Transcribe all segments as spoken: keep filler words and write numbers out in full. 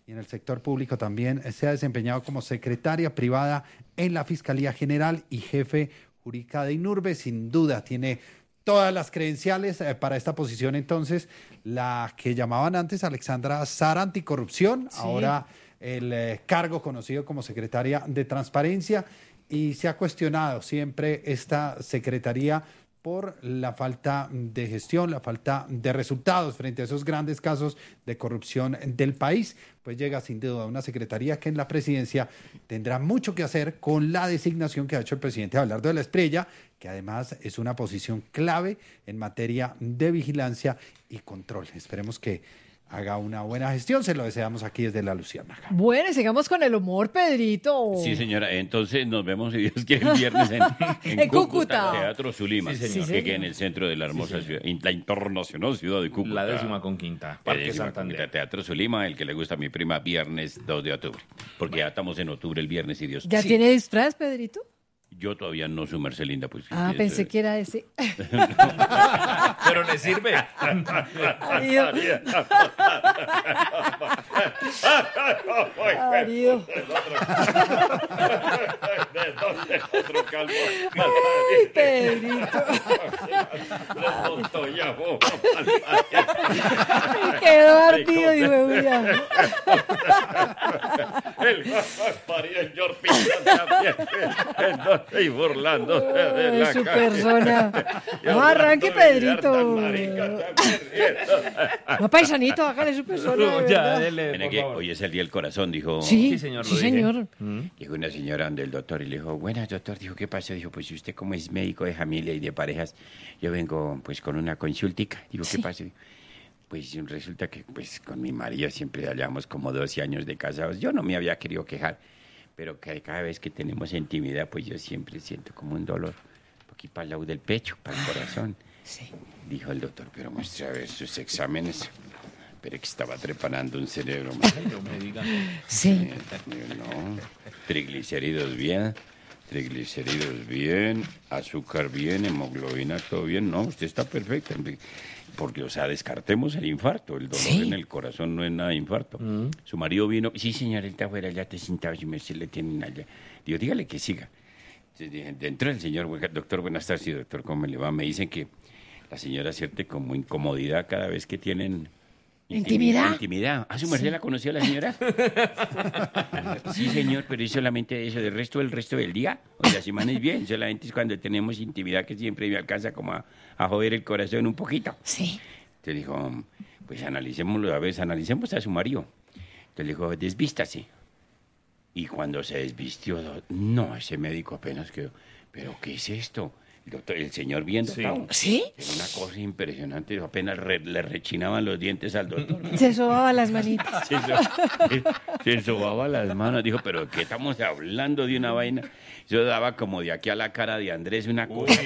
y en el sector público también. Se ha desempeñado como secretaria privada en la Fiscalía General y jefe jurídica de INURBE. Sin duda tiene todas las credenciales eh, para esta posición. Entonces, la que llamaban antes Alexandra Sara Anticorrupción, sí. ahora el eh, cargo conocido como secretaria de Transparencia, y se ha cuestionado siempre esta secretaría por la falta de gestión, la falta de resultados frente a esos grandes casos de corrupción del país. Pues llega sin duda una secretaría que en la presidencia tendrá mucho que hacer con la designación que ha hecho el presidente Abelardo de la Espriella, que además es una posición clave en materia de vigilancia y control. Esperemos que haga una buena gestión, se lo deseamos aquí desde La Luciérnaga. Bueno, y sigamos con el humor, Pedrito. Sí, señora, entonces nos vemos, si Dios quiere, el viernes en, en, en Cúcuta, Cúcuta. Teatro Zulima, sí, señor, que queda en el centro de la hermosa sí, ciudad, la internacional ciudad de Cúcuta. La décima con quinta, Parque décima Santander. Con quinta, Teatro Zulima, el que le gusta a mi prima, viernes dos de octubre, porque bueno. ya estamos en octubre el viernes, y Dios. ¿Ya sí. tiene disfraz, Pedrito? Yo todavía no, su merced linda, pues. Ah, sí, pensé es, que era ese. Pero le sirve. Marido. Marido. Otro calvo. Ay, Pedrito. Quedó ardido y bebía. El parió el George Pinto también. Estoy burlando de la su cara. persona. No arranque, Pedrito. No, paisanito, hágale su persona. No, ya, dele, Mira que hoy es el día del corazón, dijo. Sí, sí señor. Sí, señor. Llegó una señora donde el doctor y le dijo, buenas, doctor. Dijo, ¿qué pasó? Dijo, pues usted como es médico de familia y de parejas, yo vengo pues con una consultica. Digo, ¿qué Sí. pasó? Pues resulta que pues con mi marido siempre ya llevamos como doce años de casados. Yo no me había querido quejar, pero que cada vez que tenemos intimidad, pues yo siempre siento como un dolor, aquí para el lado del pecho, para el corazón. Sí. Dijo el doctor, pero muestre a ver sus exámenes. Pero que estaba trepanando un cerebro. No me diga. Sí. No, triglicéridos bien, triglicéridos bien, azúcar bien, hemoglobina todo bien. No, usted está perfecta. Porque, o sea, descartemos el infarto. El dolor ¿Sí? en el corazón no es nada de infarto. Mm. Su marido vino, sí, señor, él está afuera, ya te sentado, si me se le tienen allá. Digo, dígale que siga. Dentro del señor, doctor, buenas tardes, sí, doctor, ¿cómo le va? Me dicen que la señora siente como incomodidad cada vez que tienen... ¿Intimidad? Intimidad. ¿Ah, su merced sí. la conoció la señora? Sí, señor, pero es solamente eso. ¿Del resto, el resto del día? O la semana es bien. Solamente es cuando tenemos intimidad que siempre me alcanza como a, a joder el corazón un poquito. Sí. Entonces dijo, pues analicémoslo, a ver, analicemos a su marido. Entonces le dijo, desvístase. Y cuando se desvistió, no, ese médico apenas quedó, ¿pero qué es esto? El, doctor, el señor viendo, ¿Sí? ¿no? ¿Sí? Era una cosa impresionante, apenas re, le rechinaban los dientes al doctor. Se sobaba las manitas. Se, so, se sobaba las manos, dijo, pero ¿qué estamos hablando de una vaina? Yo daba como de aquí a la cara de Andrés una cosa.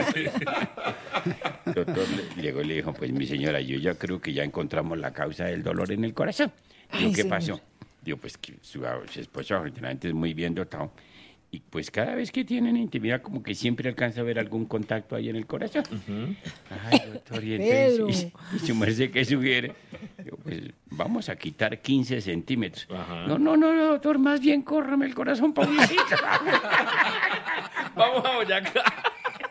El doctor le, llegó y le dijo, pues mi señora, yo ya creo que ya encontramos la causa del dolor en el corazón. Digo, Ay, ¿qué señor. pasó? Digo, pues que su, su esposo originalmente es muy bien dotado. Y pues cada vez que tienen intimidad, como que siempre alcanza a ver algún contacto ahí en el corazón. Uh-huh. Ay, doctor, y entonces, y, y su merced, ¿qué sugiere? Digo, pues vamos a quitar quince centímetros. Uh-huh. No, no, no, doctor, más bien córrame el corazón para un ladito. Vamos a Boyacá.